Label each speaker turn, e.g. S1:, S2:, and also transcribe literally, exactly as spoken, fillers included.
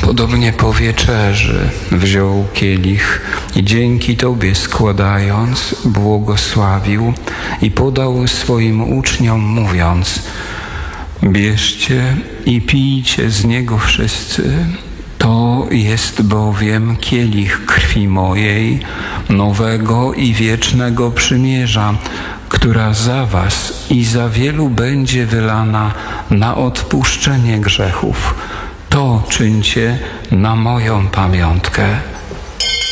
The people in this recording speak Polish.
S1: Podobnie po wieczerzy wziął kielich i dzięki Tobie składając, błogosławił i podał swoim uczniom, mówiąc: bierzcie i pijcie z niego wszyscy. To jest bowiem kielich krwi mojej, nowego i wiecznego przymierza, która za was i za wielu będzie wylana na odpuszczenie grzechów. To czyńcie na moją pamiątkę.